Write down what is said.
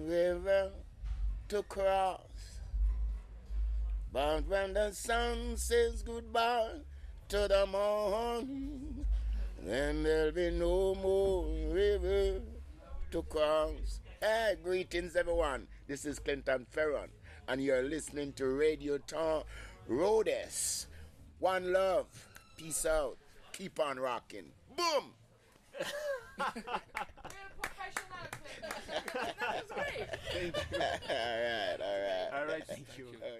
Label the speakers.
Speaker 1: river to cross. But when the sun says goodbye to the morning, then there'll be no more river to cross. Hey, greetings everyone. This is Clinton Ferron, and you're listening to Radio Town Rhodes. One love. Peace out. Keep on rocking. Boom!
Speaker 2: That was great.
Speaker 1: All right.
Speaker 2: All right, thank you.